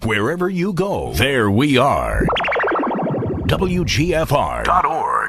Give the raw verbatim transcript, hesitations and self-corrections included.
Wherever you go, there we are. W G F R dot org.